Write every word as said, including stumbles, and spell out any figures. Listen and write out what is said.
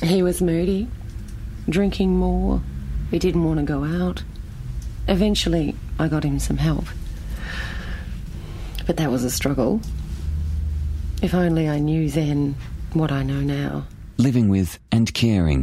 He was moody, drinking more. He didn't want to go out. Eventually, I got him some help. But that was a struggle. If only I knew then what I know now. Living with and caring